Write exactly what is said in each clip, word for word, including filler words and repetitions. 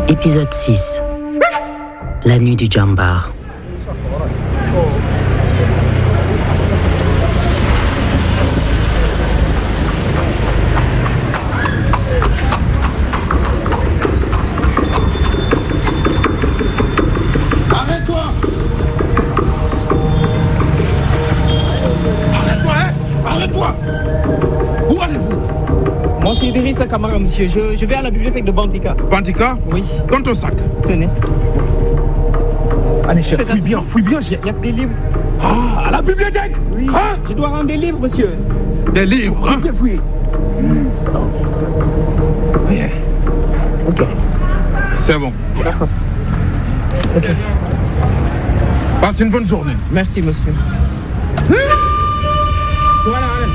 Épisode six. La nuit du Djambar. Arrête-toi! Arrête-toi, hein! Arrête-toi! Où allez-vous? Moi, c'est Idrissa Kamara, monsieur. Je, je vais à la bibliothèque de Bantika. Bantika? Oui. Dans ton sac. Tenez. Allez, chef, fouille bien, fouille bien. Il n'y a que des livres. Ah, à la bibliothèque? Oui. Hein? Je dois rendre des livres, monsieur. Des livres, hein? Ok, fouillez. Mmh, ça. Oui. Ok. C'est bon. D'accord. Ok. Passe une bonne journée. Merci, monsieur. Voilà, allez.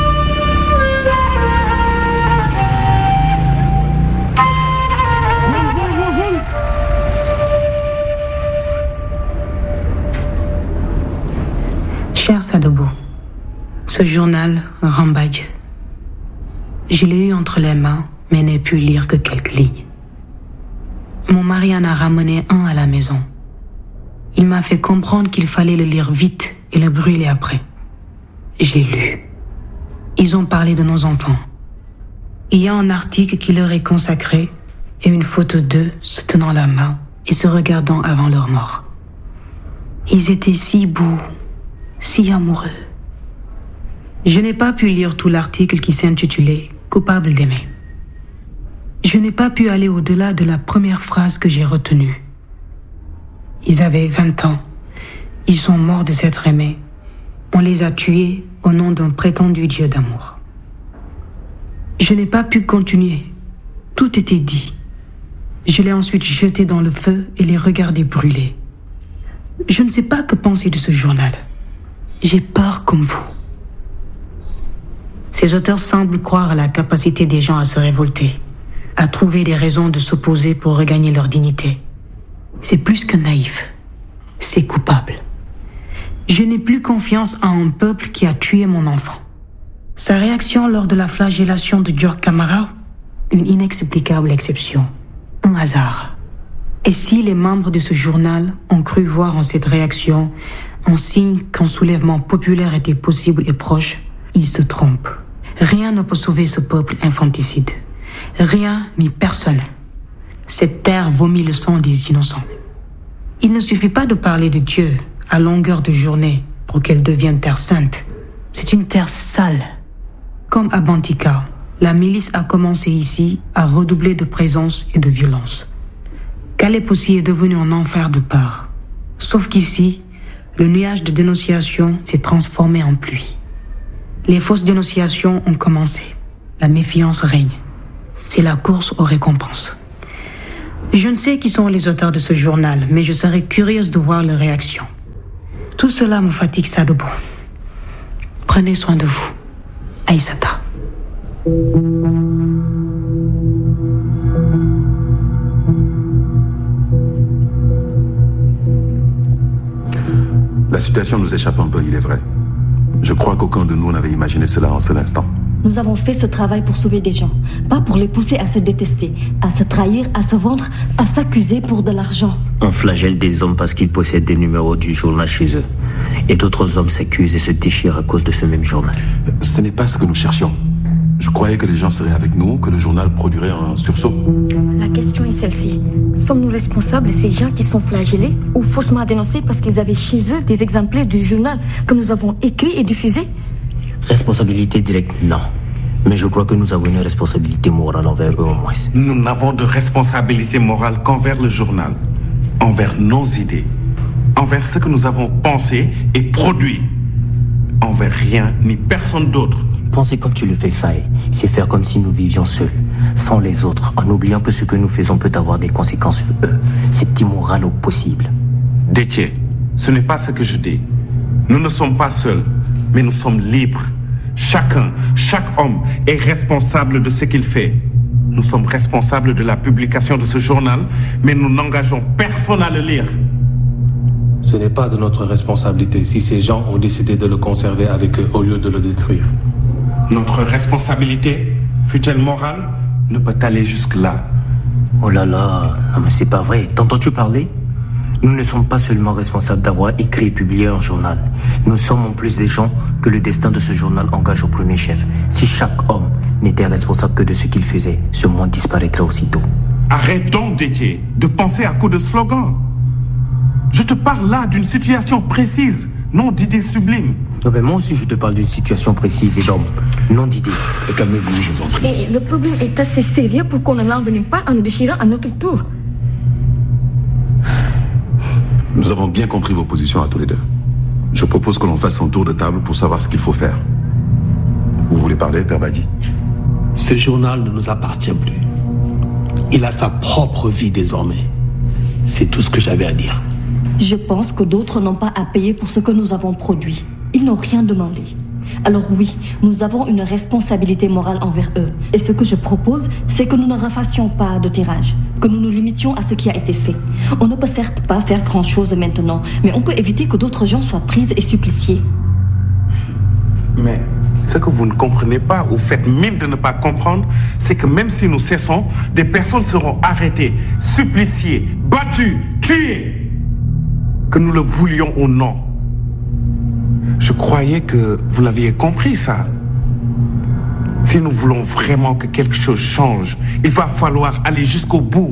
Cher Sadibou, ce journal Rambadj, je l'ai eu entre les mains, mais n'ai pu lire que quelques lignes. Mon mari en a ramené un à la maison. Il m'a fait comprendre qu'il fallait le lire vite et le brûler après. J'ai lu. Ils ont parlé de nos enfants. Il y a un article qui leur est consacré et une photo d'eux se tenant la main et se regardant avant leur mort. Ils étaient si beaux, si amoureux. Je n'ai pas pu lire tout l'article qui s'intitulait « Coupable d'aimer ». Je n'ai pas pu aller au-delà de la première phrase que j'ai retenue. Ils avaient vingt ans. Ils sont morts de s'être aimés. On les a tués au nom d'un prétendu dieu d'amour. Je n'ai pas pu continuer. Tout était dit. Je l'ai ensuite jeté dans le feu et les regardé brûler. Je ne sais pas que penser de ce journal. J'ai peur comme vous. Ces auteurs semblent croire à la capacité des gens à se révolter, à trouver des raisons de s'opposer pour regagner leur dignité. C'est plus que naïf. C'est coupable. Je n'ai plus confiance en un peuple qui a tué mon enfant. Sa réaction lors de la flagellation de Dior Kamara, une inexplicable exception, un hasard. Et si les membres de ce journal ont cru voir en cette réaction un signe qu'un soulèvement populaire était possible et proche, ils se trompent. Rien ne peut sauver ce peuple infanticide. Rien ni personne. Cette terre vomit le sang des innocents. Il ne suffit pas de parler de Dieu à longueur de journée pour qu'elle devienne terre sainte. C'est une terre sale. Comme à Bantika, la milice a commencé ici à redoubler de présence et de violence. Calep aussi est devenu un enfer de peur. Sauf qu'ici, le nuage de dénonciation s'est transformé en pluie. Les fausses dénonciations ont commencé. La méfiance règne. C'est la course aux récompenses. Je ne sais qui sont les auteurs de ce journal, mais je serais curieuse de voir leurs réactions. Tout cela me fatigue, Sadibou. Prenez soin de vous. Aïssata. La situation nous échappe un peu, il est vrai. Je crois qu'aucun de nous n'avait imaginé cela en seul instant. Nous avons fait ce travail pour sauver des gens, pas pour les pousser à se détester, à se trahir, à se vendre, à s'accuser pour de l'argent. On flagelle des hommes parce qu'ils possèdent des numéros du journal chez eux. Et d'autres hommes s'accusent et se déchirent à cause de ce même journal. Ce n'est pas ce que nous cherchions. Je croyais que les gens seraient avec nous, que le journal produirait un sursaut. La question est celle-ci. Sommes-nous responsables de ces gens qui sont flagellés ou faussement dénoncés parce qu'ils avaient chez eux des exemplaires du journal que nous avons écrit et diffusé? Responsabilité directe, non. Mais je crois que nous avons une responsabilité morale envers eux au moins. Nous n'avons de responsabilité morale qu'envers le journal, envers nos idées, envers ce que nous avons pensé et produit, envers rien ni personne d'autre. Penser comme tu le fais, Faye, c'est faire comme si nous vivions seuls, sans les autres, en oubliant que ce que nous faisons peut avoir des conséquences sur eux. C'est immoral au possible. Détier, ce n'est pas ce que je dis. Nous ne sommes pas seuls, mais nous sommes libres. Chacun, chaque homme est responsable de ce qu'il fait. Nous sommes responsables de la publication de ce journal, mais nous n'engageons personne à le lire. Ce n'est pas de notre responsabilité si ces gens ont décidé de le conserver avec eux au lieu de le détruire. Notre responsabilité, fût-elle morale, ne peut aller jusque-là. Oh là là, non mais c'est pas vrai. T'entends-tu parler? Nous ne sommes pas seulement responsables d'avoir écrit et publié un journal. Nous sommes en plus des gens que le destin de ce journal engage au premier chef. Si chaque homme n'était responsable que de ce qu'il faisait, ce monde disparaîtrait aussitôt. Arrête donc, Détier, de penser à coups de slogan. Je te parle là d'une situation précise, non d'idées sublimes. Non, mais moi aussi, je te parle d'une situation précise et d'homme, non d'idées. Et calmez-vous, je vous en prie. Et le problème est assez sérieux pour qu'on ne l'envenime pas en déchirant à notre tour. Nous avons bien compris vos positions à tous les deux. Je propose que l'on fasse un tour de table pour savoir ce qu'il faut faire. Vous voulez parler, Père Badi? Ce journal ne nous appartient plus. Il a sa propre vie désormais. C'est tout ce que j'avais à dire. Je pense que d'autres n'ont pas à payer pour ce que nous avons produit. Ils n'ont rien demandé. Alors oui, nous avons une responsabilité morale envers eux. Et ce que je propose, c'est que nous ne refassions pas de tirage, que nous nous limitions à ce qui a été fait. On ne peut certes pas faire grand-chose maintenant, mais on peut éviter que d'autres gens soient pris et suppliciés. Mais ce que vous ne comprenez pas ou faites mine de ne pas comprendre, c'est que même si nous cessons, des personnes seront arrêtées, suppliciées, battues, tuées, que nous le voulions ou non. Je croyais que vous l'aviez compris, ça. Si nous voulons vraiment que quelque chose change, il va falloir aller jusqu'au bout.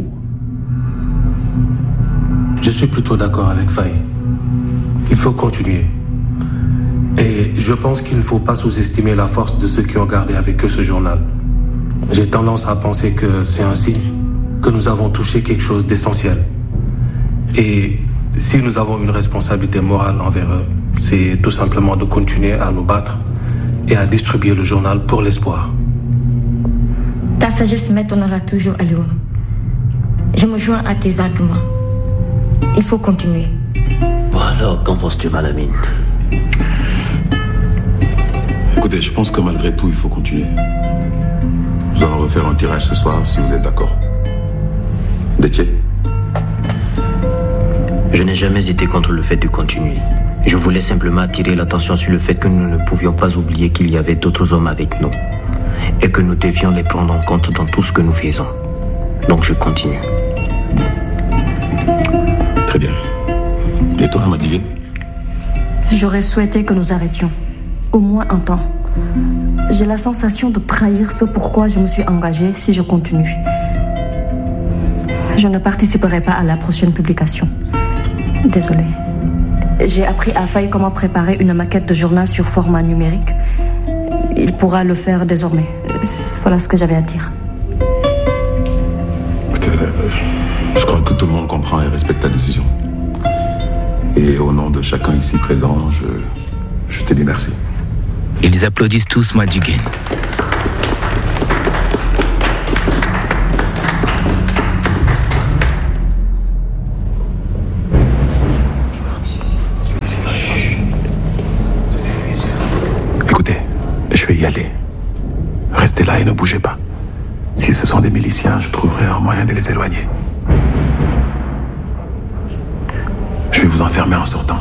Je suis plutôt d'accord avec Faye. Il faut continuer. Et je pense qu'il ne faut pas sous-estimer la force de ceux qui ont gardé avec eux ce journal. J'ai tendance à penser que c'est un signe que nous avons touché quelque chose d'essentiel. Et si nous avons une responsabilité morale envers eux, c'est tout simplement de continuer à nous battre et à distribuer le journal pour l'espoir. Ta sagesse m'étonnera toujours, Alioum. Je me joins à tes arguments. Il faut continuer. Bon alors, qu'en penses-tu, Malamine? Écoutez, je pense que malgré tout, il faut continuer. Nous allons refaire un tirage ce soir, si vous êtes d'accord. Détier? Je n'ai jamais été contre le fait de continuer. Je voulais simplement attirer l'attention sur le fait que nous ne pouvions pas oublier qu'il y avait d'autres hommes avec nous et que nous devions les prendre en compte dans tout ce que nous faisons. Donc je continue. Très bien. Et toi, Madeleine? J'aurais souhaité que nous arrêtions, au moins un temps. J'ai la sensation de trahir ce pourquoi je me suis engagée si je continue. Je ne participerai pas à la prochaine publication. Désolée. J'ai appris à Faye comment préparer une maquette de journal sur format numérique. Il pourra le faire désormais. Voilà ce que j'avais à dire. Je crois que tout le monde comprend et respecte ta décision. Et au nom de chacun ici présent, je, je te dis merci. Ils applaudissent tous Madjiguène. Écoutez, je vais y aller. Restez là et ne bougez pas. Si ce sont des miliciens, je trouverai un moyen de les éloigner. Je vais vous enfermer en sortant.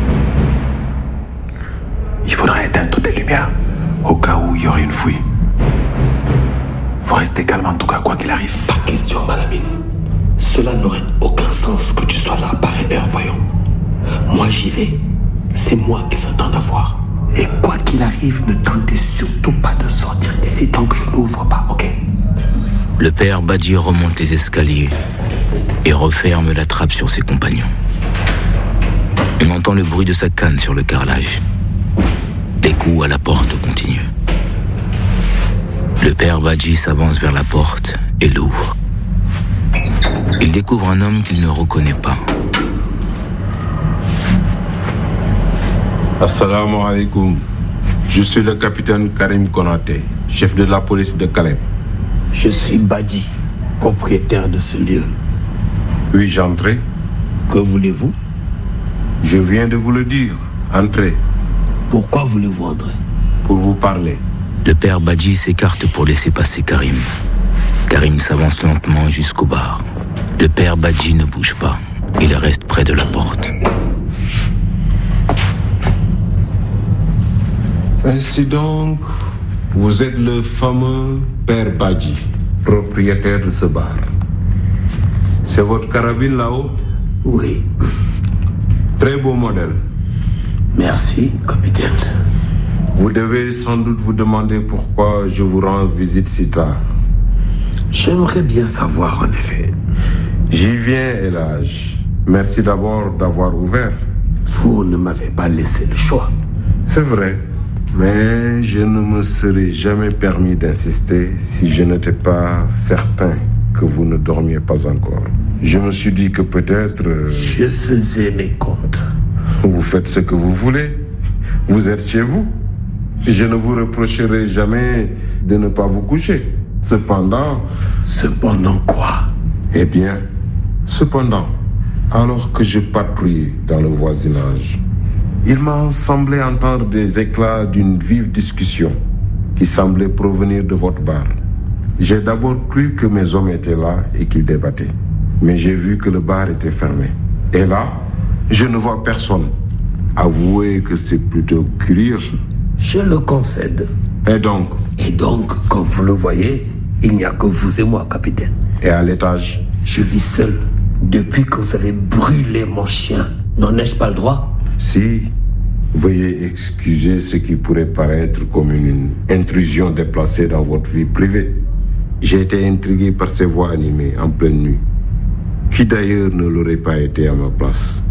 Il faudra éteindre toutes les lumières, au cas où il y aurait une fouille. Faut rester calme en tout cas, quoi qu'il arrive. Pas question, Malamine. Cela n'aurait aucun sens que tu sois là à pareille heure, voyons. Moi, j'y vais. C'est moi qu'ils attendent à voir. Et quoi qu'il arrive, ne tentez surtout pas de sortir d'ici tant que je n'ouvre pas, ok? Le père Badi remonte les escaliers et referme la trappe sur ses compagnons. On entend le bruit de sa canne sur le carrelage. Les coups à la porte continuent. Le père Badji s'avance vers la porte et l'ouvre. Il découvre un homme qu'il ne reconnaît pas. Assalamu alaikum. Je suis le capitaine Karim Konaté, chef de la police de Calais. Je suis Badi, propriétaire de ce lieu. Puis-je entrer? Que voulez-vous? Je viens de vous le dire. Entrez. Pourquoi voulez-vous entrer? Pour vous parler. Le père Badji s'écarte pour laisser passer Karim. Karim s'avance lentement jusqu'au bar. Le père Badji ne bouge pas. Il reste près de la porte. Ainsi donc, vous êtes le fameux père Badji, propriétaire de ce bar. C'est votre carabine là-haut? Oui. Très beau modèle. Merci, capitaine. Vous devez sans doute vous demander pourquoi je vous rends visite si tard. J'aimerais bien savoir, en effet. J'y viens, Elage. Merci d'abord d'avoir ouvert. Vous ne m'avez pas laissé le choix. C'est vrai, mais je ne me serais jamais permis d'insister si je n'étais pas certain que vous ne dormiez pas encore. Je me suis dit que peut-être... Euh, je faisais mes comptes. Vous faites ce que vous voulez. Vous êtes chez vous. Je ne vous reprocherai jamais de ne pas vous coucher. Cependant... Cependant quoi? Eh bien, cependant, alors que je patrouillais dans le voisinage, il m'a semblé entendre des éclats d'une vive discussion qui semblait provenir de votre bar. J'ai d'abord cru que mes hommes étaient là et qu'ils débattaient. Mais j'ai vu que le bar était fermé. Et là, je ne vois personne. Avouez que c'est plutôt curieux. Je le concède. Et donc? Et donc, comme vous le voyez, il n'y a que vous et moi, capitaine. Et à l'étage? Je vis seul depuis que vous avez brûlé mon chien. N'en ai-je pas le droit? Si. Veuillez excuser ce qui pourrait paraître comme une intrusion déplacée dans votre vie privée. J'ai été intrigué par ces voix animées en pleine nuit. Qui d'ailleurs ne l'aurait pas été à ma place?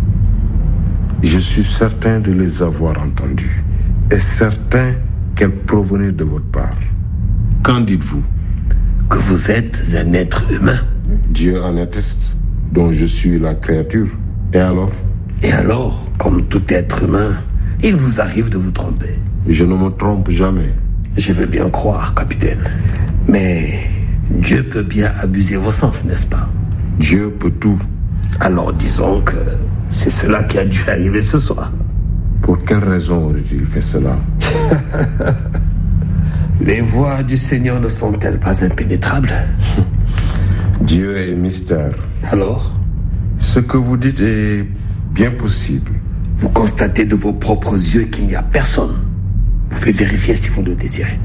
Je suis certain de les avoir entendues et certain qu'elles provenaient de votre part. Qu'en dites-vous? Que vous êtes un être humain. Dieu en atteste, dont je suis la créature. Et alors? Et alors, comme tout être humain, il vous arrive de vous tromper. Je ne me trompe jamais. Je veux bien croire, capitaine. Mais Dieu peut bien abuser vos sens, n'est-ce pas? Dieu peut tout. Alors disons que c'est cela qui a dû arriver ce soir. Pour quelle raison aurait-il fait cela? Les voies du Seigneur ne sont-elles pas impénétrables? Dieu est mystère. Alors? Ce que vous dites est bien possible. Vous constatez de vos propres yeux qu'il n'y a personne. Vous pouvez vérifier si vous le désirez.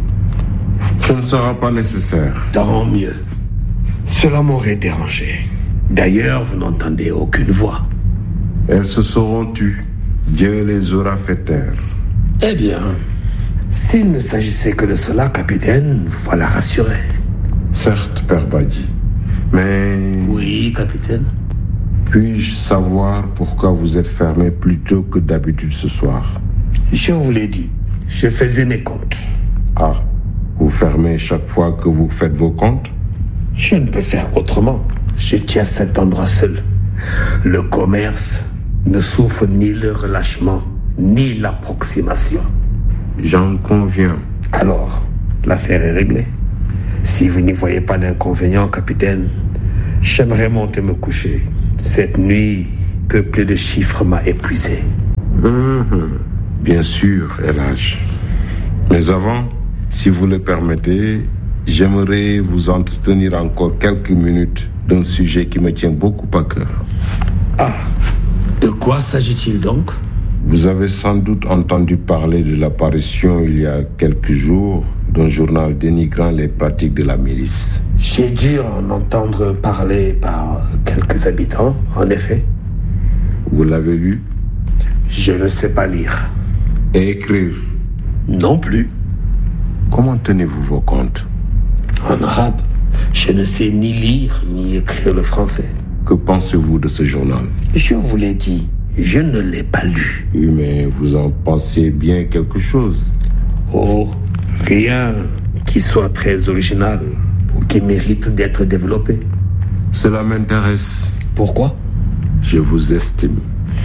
Ce ne sera pas nécessaire. Tant mieux. Cela m'aurait dérangé. D'ailleurs, vous n'entendez aucune voix. Elles se seront tues. Dieu les aura fait taire. Eh bien, s'il ne s'agissait que de cela, capitaine, vous voilà rassuré. Certes, Père Badji, mais... Oui, capitaine. Puis-je savoir pourquoi vous êtes fermé plus tôt que d'habitude ce soir? Je vous l'ai dit, je faisais mes comptes. Ah, vous fermez chaque fois que vous faites vos comptes? Je ne peux faire autrement. Je tiens cet endroit seul. Le commerce ne souffre ni le relâchement, ni l'approximation. J'en conviens. Alors, l'affaire est réglée. Si vous n'y voyez pas d'inconvénient, capitaine, j'aimerais monter me coucher. Cette nuit, peuplée de chiffres, m'a épuisé. Mmh, bien sûr, Elage. Mais avant, si vous le permettez, j'aimerais vous entretenir encore quelques minutes d'un sujet qui me tient beaucoup à cœur. Ah, de quoi s'agit-il donc? Vous avez sans doute entendu parler de l'apparition il y a quelques jours d'un journal dénigrant les pratiques de la milice. J'ai dû en entendre parler par quelques habitants, en effet. Vous l'avez lu? Je ne sais pas lire. Et écrire? Non plus. Comment tenez-vous vos comptes? En arabe. Je ne sais ni lire ni écrire le français. Que pensez-vous de ce journal? Je vous l'ai dit, je ne l'ai pas lu. Oui, mais vous en pensez bien quelque chose? Oh, rien qui soit très original ou qui mérite d'être développé. Cela m'intéresse. Pourquoi? Je vous estime.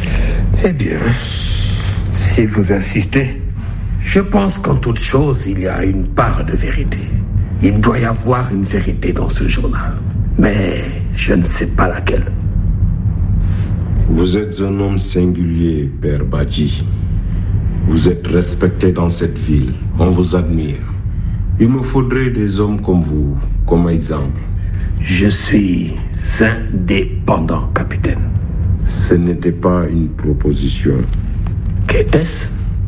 Eh bien, si vous insistez, je pense qu'en toute chose, il y a une part de vérité. Il doit y avoir une vérité dans ce journal. Mais je ne sais pas laquelle. Vous êtes un homme singulier, Père Badji. Vous êtes respecté dans cette ville. On vous admire. Il me faudrait des hommes comme vous, comme exemple. Je suis indépendant, capitaine. Ce n'était pas une proposition. Qu'était-ce?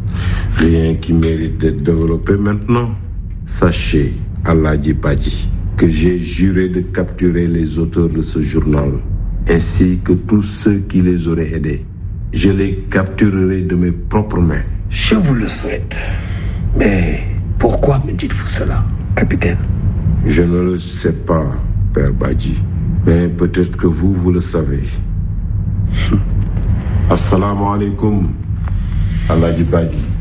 Rien qui mérite d'être développé maintenant. Sachez, Aladji Badji, que j'ai juré de capturer les auteurs de ce journal, ainsi que tous ceux qui les auraient aidés. Je les capturerai de mes propres mains. Je vous le souhaite. Mais pourquoi me dites-vous cela, capitaine? Je ne le sais pas, Père Badji. Mais peut-être que vous, vous le savez. Assalamu alaikum, Alhaji Badji.